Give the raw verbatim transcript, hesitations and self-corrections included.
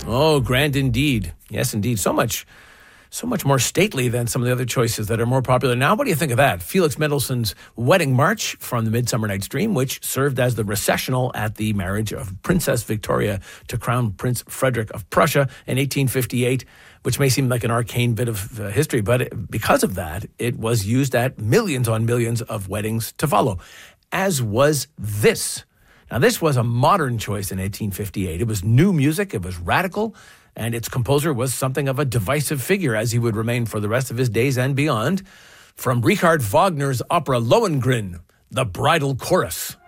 Oh, grand indeed. Yes, indeed. So much, so much more stately than some of the other choices that are more popular now. What do you think of that? Felix Mendelssohn's Wedding March from the Midsummer Night's Dream, which served as the recessional at the marriage of Princess Victoria to Crown Prince Frederick of Prussia in eighteen fifty-eight, which may seem like an arcane bit of uh, history, but it, because of that, it was used at millions on millions of weddings to follow, as was this. Now, this was a modern choice in eighteen fifty-eight. It was new music, it was radical, and its composer was something of a divisive figure, as he would remain for the rest of his days and beyond. From Richard Wagner's opera Lohengrin, the Bridal Chorus.